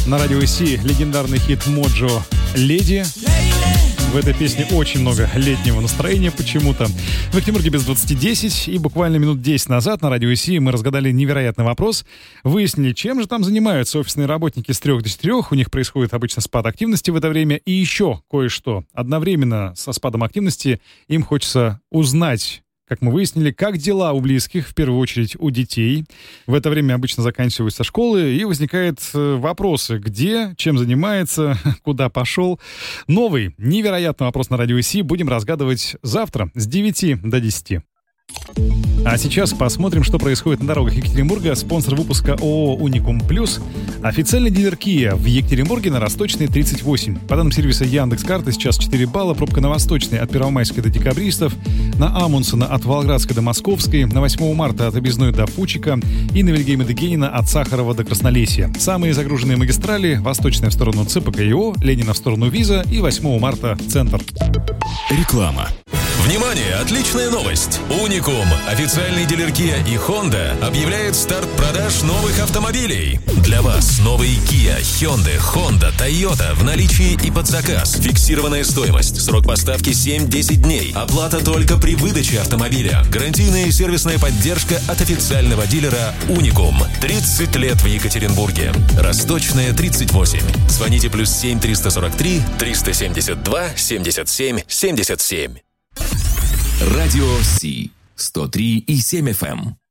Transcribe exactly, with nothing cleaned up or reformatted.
На радио Си легендарный хит Моджо «Леди». В этой песне очень много летнего настроения почему-то. В Екатеринбурге без двадцати десять, и буквально минут десять назад на радио Си мы разгадали невероятный вопрос. Выяснили, чем же там занимаются офисные работники с трех до четырех. У них происходит обычно спад активности в это время. И еще кое-что. Одновременно со спадом активности им хочется узнать, как мы выяснили, как дела у близких, в первую очередь у детей. В это время обычно заканчиваются школы, и возникают вопросы: где, чем занимается, куда пошел. Новый, невероятный вопрос на радио Си будем разгадывать завтра с девяти до десяти. А сейчас посмотрим, что происходит на дорогах Екатеринбурга. Спонсор выпуска ООО «Уникум Плюс». Официальный дилер Kia в Екатеринбурге на Восточной тридцать восемь. По данным сервиса Яндекс.Карты, сейчас четыре балла. Пробка на Восточной от Первомайской до Декабристов, на Амундсена от Волгоградской до Московской, на восьмого марта от Объездной до Фучика и на Вильгельма Дегейна от Сахарова до Красновесья. Самые загруженные магистрали: Восточная в сторону ЦПКИО, Ленина в сторону Виза и восьмого марта в центр. Реклама. Внимание! Отличная новость! Уникум, официальный дилер Kia и Honda, объявляет старт продаж новых автомобилей. Для вас новые Kia, Hyundai, Honda, Toyota в наличии и под заказ. Фиксированная стоимость. Срок поставки семь-десять дней. Оплата только при выдаче автомобиля. Гарантийная и сервисная поддержка от официального дилера Уникум. тридцать лет в Екатеринбурге. Восточная тридцать восемь. Звоните плюс семь триста сорок три триста семьдесят два семьдесят семь семьдесят семь. Радио Си сто три и семь эф эм.